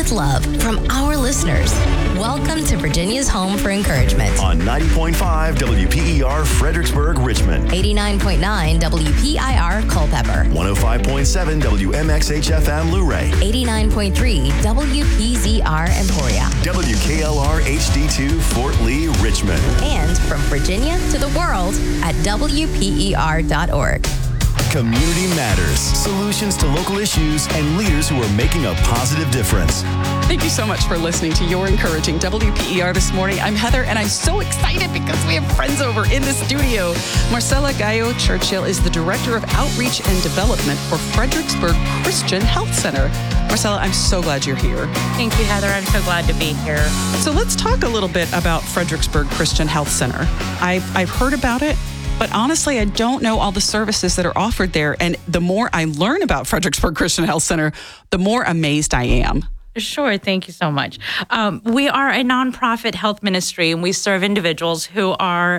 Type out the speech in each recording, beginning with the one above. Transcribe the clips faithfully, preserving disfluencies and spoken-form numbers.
with love from our listeners. Welcome to Virginia's home for encouragement. On ninety point five W P E R Fredericksburg, Richmond. eighty-nine point nine W P I R Culpeper. one oh five point seven W M X H F M Luray. eighty-nine point three W P Z R Emporia. W K L R H D two Fort Lee, Richmond. And from Virginia to the world at W P E R dot org. Community Matters. Solutions to local issues and leaders who are making a positive difference. Thank you so much for listening to Your Encouraging W P E R this morning. I'm Heather, and I'm so excited because we have friends over in the studio. Marcella Gallo Churchill is the Director of Outreach and Development for Fredericksburg Christian Health Center. Marcella, I'm so glad you're here. Thank you, Heather. I'm so glad to be here. So let's talk a little bit about Fredericksburg Christian Health Center. I've, I've heard about it, but honestly, I don't know all the services that are offered there. And the more I learn about Fredericksburg Christian Health Center, the more amazed I am. Sure. Thank you so much. Um, we are a nonprofit health ministry, and we serve individuals who are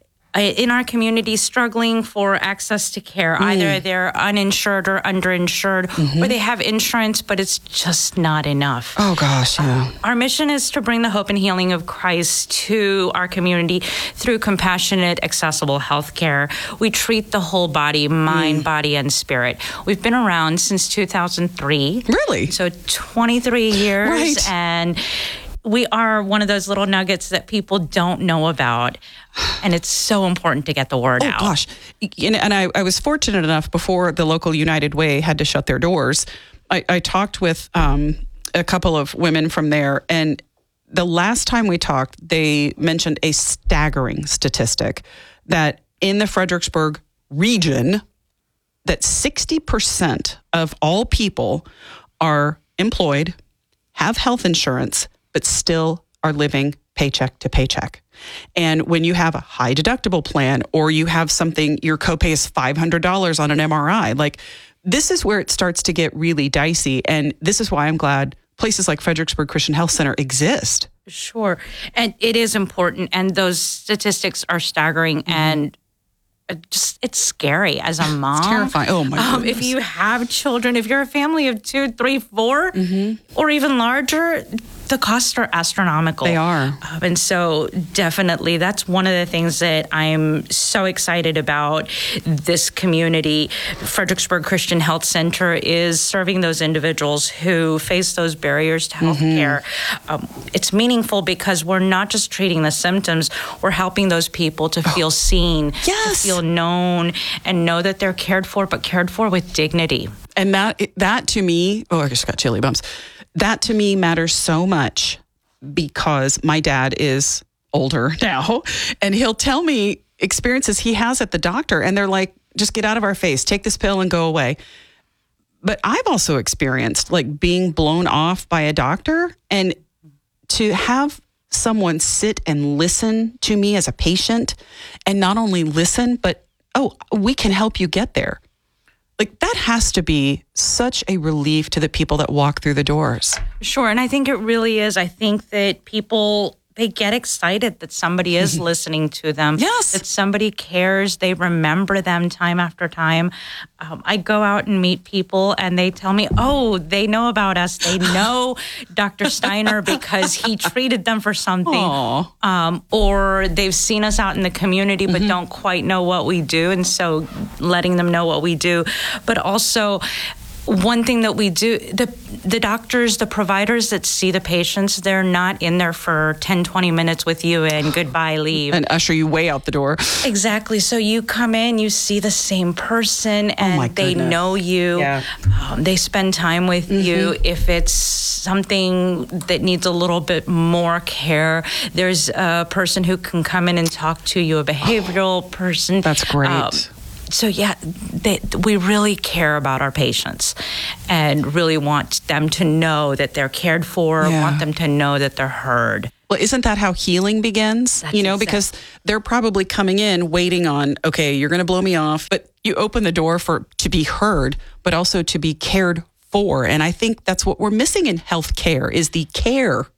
in our community struggling for access to care. Mm. Either they're uninsured or underinsured, mm-hmm. or they have insurance, but it's just not enough. Oh, gosh, yeah. Our mission is to bring the hope and healing of Christ to our community through compassionate, accessible health care. We treat the whole body, mind, mm. body, and spirit. We've been around since two thousand three. Really? So twenty-three years. Right. And we are one of those little nuggets that people don't know about. And it's so important to get the word oh, out. Oh, gosh. And I, I was fortunate enough before the local United Way had to shut their doors. I, I talked with um, a couple of women from there. And the last time we talked, they mentioned a staggering statistic that in the Fredericksburg region, that sixty percent of all people are employed, have health insurance, but still are living paycheck to paycheck. And when you have a high deductible plan or you have something, your copay is five hundred dollars on an M R I, like this is where it starts to get really dicey. And this is why I'm glad places like Fredericksburg Christian Health Center exist. Sure. And it is important. And those statistics are staggering mm-hmm. and just it's scary as a mom. It's terrifying. Oh my um, goodness. If you have children, if you're a family of two, three, four, mm-hmm. or even larger, the costs are astronomical. They are. Um, and so definitely that's one of the things that I'm so excited about this community. Fredericksburg Christian Health Center is serving those individuals who face those barriers to health mm-hmm. care. Um, it's meaningful because we're not just treating the symptoms, we're helping those people to feel oh. seen, yes. to feel known, and know that they're cared for, but cared for with dignity. And that that to me, oh, I just got chilly bumps. That to me matters so much because my dad is older now, and he'll tell me experiences he has at the doctor, and they're like, just get out of our face, take this pill and go away. But I've also experienced like being blown off by a doctor, and to have someone sit and listen to me as a patient, and not only listen, but, oh, we can help you get there. Like, that has to be such a relief to the people that walk through the doors. Sure. And I think it really is. I think that people, they get excited that somebody is listening to them. Yes. That somebody cares. They remember them time after time. Um, I go out and meet people and they tell me, oh, they know about us. They know Doctor Steiner because he treated them for something. Um, or they've seen us out in the community but mm-hmm. don't quite know what we do. And so letting them know what we do. But also, one thing that we do, the the doctors, the providers that see the patients, they're not in there for ten, twenty minutes with you and goodbye, leave. And usher you way out the door. Exactly. So you come in, you see the same person, and oh they know you. Yeah. Um, they spend time with mm-hmm. you. If it's something that needs a little bit more care, there's a person who can come in and talk to you, a behavioral oh, person. That's great. Um, So, yeah, they, we really care about our patients and really want them to know that they're cared for, yeah. want them to know that they're heard. Well, isn't that how healing begins? That's you know, exactly. because they're probably coming in waiting on, okay, you're going to blow me off, but you open the door for to be heard, but also to be cared for. And I think that's what we're missing in healthcare is the care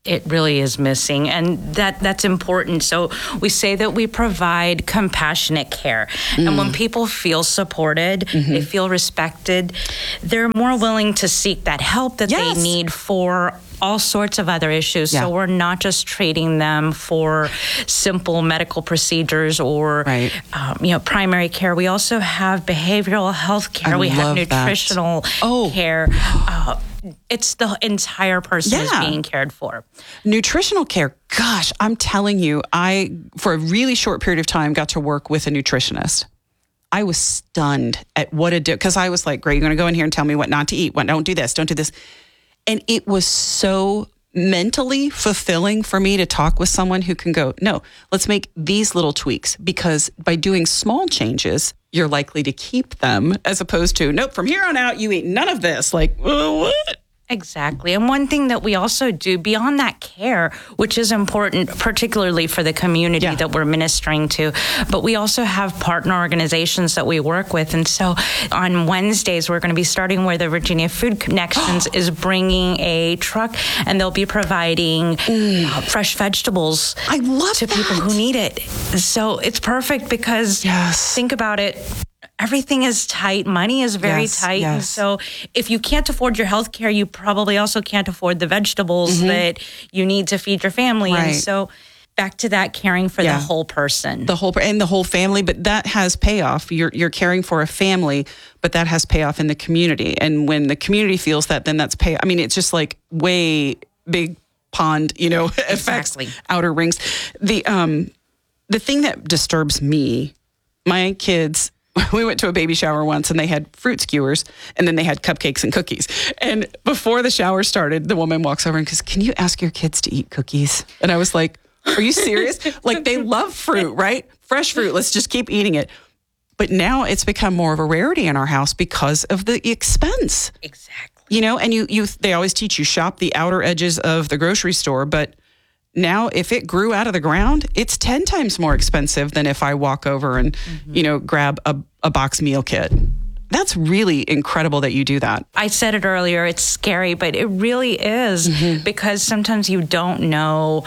It really is missing, and that that's important. So we say that we provide compassionate care. Mm. And when people feel supported, mm-hmm. they feel respected, they're more willing to seek that help that yes. they need for all sorts of other issues. Yeah. So we're not just treating them for simple medical procedures or right. um, you know, primary care. We also have behavioral health care. I we have love nutritional oh. care. Uh, it's the entire person yeah. is being cared for. Nutritional care. Gosh, I'm telling you, I, for a really short period of time, got to work with a nutritionist. I was stunned at what it did, because I was like, great, you're going to go in here and tell me what not to eat. What, don't do this, don't do this. And it was so mentally fulfilling for me to talk with someone who can go, no, let's make these little tweaks, because by doing small changes, you're likely to keep them, as opposed to, nope, from here on out, you eat none of this. Like, uh, what? Exactly. And one thing that we also do beyond that care, which is important, particularly for the community yeah. that we're ministering to, but we also have partner organizations that we work with. And so on Wednesdays, we're going to be starting where the Virginia Food Connections is bringing a truck, and they'll be providing mm. uh, fresh vegetables I love to that. people who need it. So it's perfect, because yes. think about it. Everything is tight. Money is very yes, tight. Yes. And so if you can't afford your health care, you probably also can't afford the vegetables mm-hmm. that you need to feed your family. Right. And so back to that, caring for yeah. the whole person. The whole and the whole family, but that has payoff. You're you're caring for a family, but that has payoff in the community. And when the community feels that, then that's pay. I mean, it's just like way big pond, you know, effects, exactly. outer rings. The um the thing that disturbs me, my kids, we went to a baby shower once and they had fruit skewers and then they had cupcakes and cookies. And before the shower started, the woman walks over and goes, can you ask your kids to eat cookies? And I was like, are you serious? Like, they love fruit, right? Fresh fruit. Let's just keep eating it. But now it's become more of a rarity in our house because of the expense. Exactly. You know, and you, you, they always teach you shop the outer edges of the grocery store, but now, if it grew out of the ground, it's ten times more expensive than if I walk over and, mm-hmm. you know, grab a, a box meal kit. That's really incredible that you do that. I said it earlier, it's scary, but it really is mm-hmm. because sometimes you don't know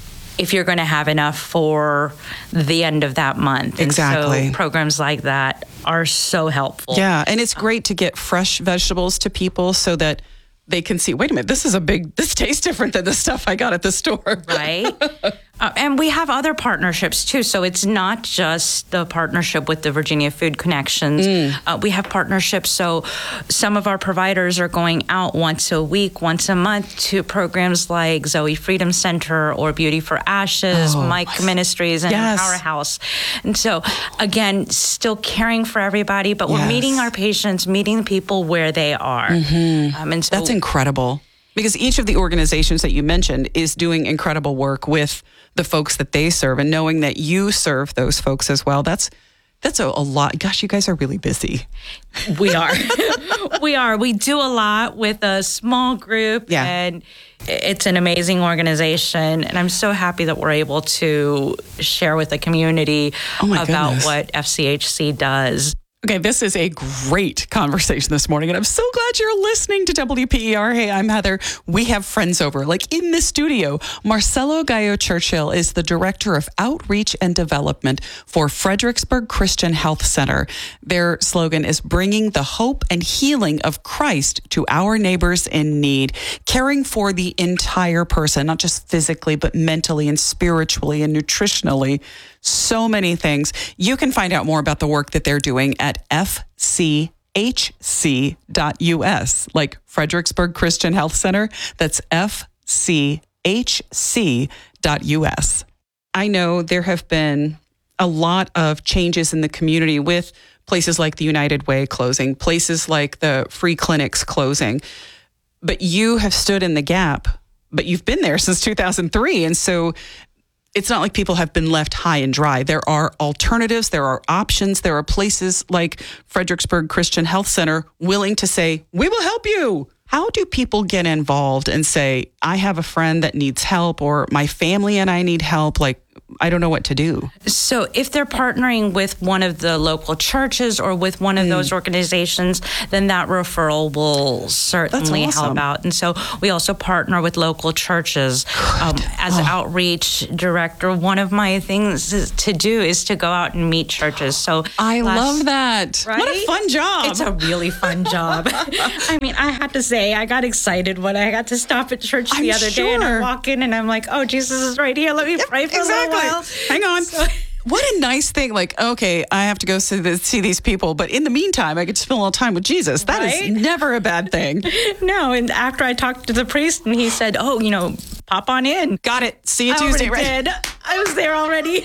if you're going to have enough for the end of that month. Exactly. And so programs like that are so helpful. Yeah, and it's great to get fresh vegetables to people so that they can see, wait a minute, this is a big, this tastes different than the stuff I got at the store. Right. Uh, and we have other partnerships too. So it's not just the partnership with the Virginia Food Connections. Mm. Uh, we have partnerships. So some of our providers are going out once a week, once a month to programs like Zoe Freedom Center or Beauty for Ashes, oh, Mike Ministries, and yes. Empower House. And so again, still caring for everybody, but we're yes. meeting our patients, meeting people where they are. Mm-hmm. Um, and so that's incredible. Because each of the organizations that you mentioned is doing incredible work with the folks that they serve, and knowing that you serve those folks as well. That's that's a, a lot. Gosh, you guys are really busy. We are. we are. We do a lot with a small group, yeah. and it's an amazing organization. And I'm so happy that we're able to share with the community oh my about goodness. what F C H C does. Okay, this is a great conversation this morning, and I'm so glad you're listening to W P E R. Hey, I'm Heather. We have friends over, like in the studio. Marcelo Gallo Churchill is the Director of Outreach and Development for Fredericksburg Christian Health Center. Their slogan is bringing the hope and healing of Christ to our neighbors in need, caring for the entire person, not just physically, but mentally and spiritually and nutritionally. So many things. You can find out more about the work that they're doing at F C H C dot U S, like Fredericksburg Christian Health Center. That's F C H C dot U S. I know there have been a lot of changes in the community with places like the United Way closing, places like the free clinics closing, but you have stood in the gap, but you've been there since two thousand three. And so it's not like people have been left high and dry. There are alternatives. There are options. There are places like Fredericksburg Christian Health Center willing to say, we will help you. How do people get involved and say, I have a friend that needs help, or my family and I need help? Like, I don't know what to do. So if they're partnering with one of the local churches or with one of mm. those organizations, then that referral will certainly awesome. help out. And so we also partner with local churches. Um, as oh. an outreach director, one of my things is to do is to go out and meet churches. So I last, love that. Right? What a fun job. It's a really fun job. I mean, I have to say, I got excited when I got to stop at church the I'm other sure. day, and I walk in and I'm like, oh, Jesus is right here. Let me yep, pray for exactly. a little while. Hang on. So, what a nice thing. Like, okay, I have to go see, the, see these people, but in the meantime, I get to spend a little time with Jesus. That right? is never a bad thing. No, and after I talked to the priest and he said, oh, you know, pop on in. Got it. See you I Tuesday, right? Did. I was there already.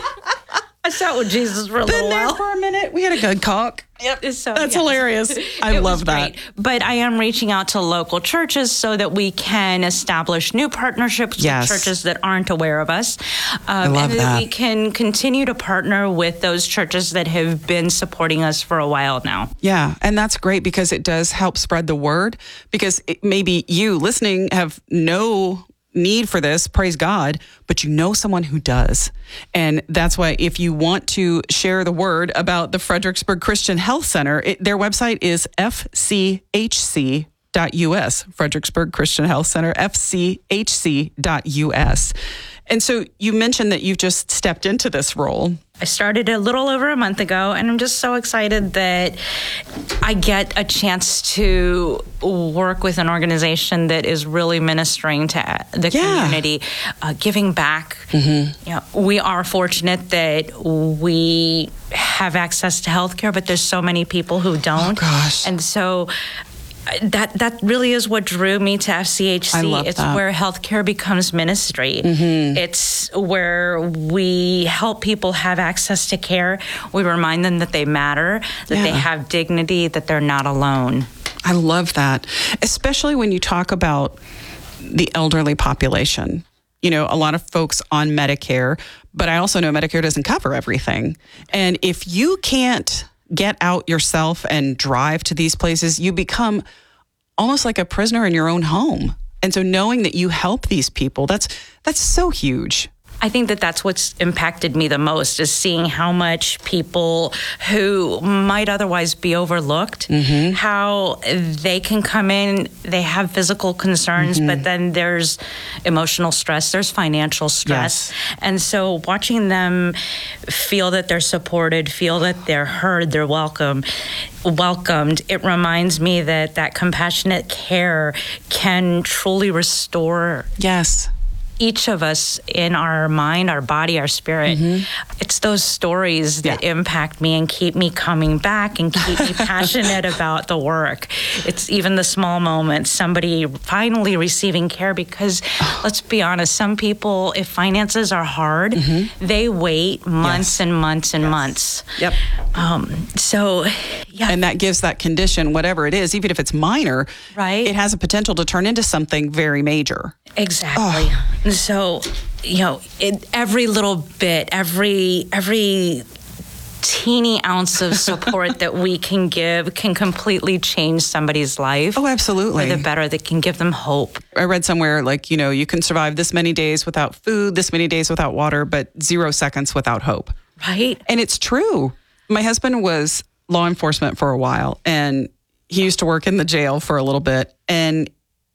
I sat with Jesus for a Been little there while. for a minute. We had a good talk. Yep. So, That's yes. hilarious. I it love that. Great. But I am reaching out to local churches so that we can establish new partnerships yes. with churches that aren't aware of us. Um, I love and that, that we can continue to partner with those churches that have been supporting us for a while now. Yeah. And that's great because it does help spread the word, because it, maybe you listening have no need for this, praise God, but you know someone who does. And that's why if you want to share the word about the Fredericksburg Christian Health Center, it, their website is f c h c dot u s, Fredericksburg Christian Health Center, f c h c dot u s. And so you mentioned that you've just stepped into this role. I started a little over a month ago, and I'm just so excited that I get a chance to work with an organization that is really ministering to the yeah. community, uh, giving back. Mm-hmm. You know, we are fortunate that we have access to healthcare, but there's so many people who don't. Oh, gosh. And so That that really is what drew me to F C H C. I love it's that. where healthcare becomes ministry. Mm-hmm. It's where we help people have access to care. We remind them that they matter, that yeah. they have dignity, that they're not alone. I love that, especially when you talk about the elderly population. You know, a lot of folks on Medicare, but I also know Medicare doesn't cover everything. And if you can't get out yourself and drive to these places, you become almost like a prisoner in your own home. And so knowing that you help these people, that's that's so huge. I think that that's what's impacted me the most, is seeing how much people who might otherwise be overlooked, mm-hmm. how they can come in, they have physical concerns, mm-hmm. but then there's emotional stress, there's financial stress. Yes. And so watching them feel that they're supported, feel that they're heard, they're welcome, welcomed, it reminds me that that compassionate care can truly restore Yes. each of us in our mind, our body, our spirit. Mm-hmm. It's those stories that yeah. impact me and keep me coming back and keep me passionate about the work. It's even the small moments, somebody finally receiving care, because let's be honest, some people, if finances are hard, mm-hmm. they wait months yes. and months and yes. months. Yep. Um, so, yeah. And that gives that condition, whatever it is, even if it's minor, right? It has a potential to turn into something very major. Exactly. Oh. So, you know, it, every little bit, every every teeny ounce of support that we can give can completely change somebody's life. Oh, absolutely. For the better, that can give them hope. I read somewhere, like, you know, you can survive this many days without food, this many days without water, but zero seconds without hope. Right. And it's true. My husband was law enforcement for a while, and he used to work in the jail for a little bit, and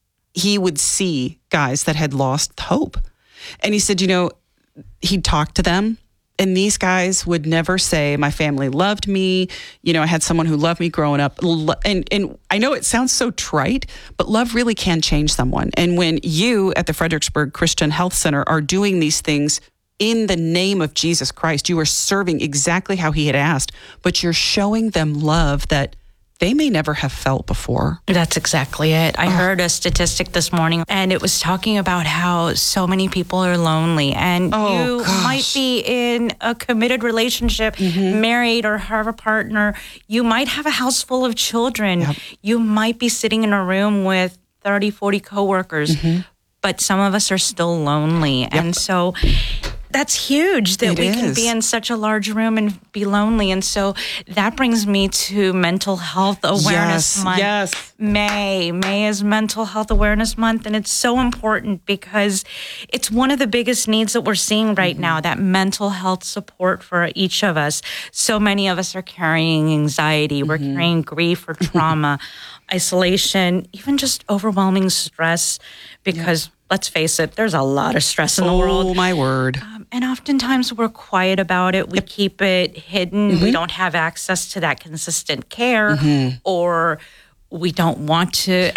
he would see guys that had lost hope. And he said, you know, he'd talk to them, and these guys would never say, my family loved me. You know, I had someone who loved me growing up. And and I know it sounds so trite, but love really can change someone. And when you at the Fredericksburg Christian Health Center are doing these things in the name of Jesus Christ, you are serving exactly how he had asked, but you're showing them love that they may never have felt before. That's exactly it. I oh. heard a statistic this morning, and it was talking about how so many people are lonely. And oh, you gosh. might be in a committed relationship, mm-hmm. married, or have a partner. You might have a house full of children. Yep. You might be sitting in a room with thirty, forty coworkers. Mm-hmm. But some of us are still lonely. Yep. And so That's huge that It we can is. be in such a large room and be lonely. And so that brings me to Mental Health Awareness Yes, Month. yes. May. May is Mental Health Awareness Month. And it's so important because it's one of the biggest needs that we're seeing right Mm-hmm. now, that mental health support for each of us. So many of us are carrying anxiety, we're Mm-hmm. carrying grief or trauma, isolation, even just overwhelming stress because let's face it, there's a lot of stress in the world. Oh, my word. Um, and oftentimes we're quiet about it. We keep it hidden. Mm-hmm. We don't have access to that consistent care, or we don't want to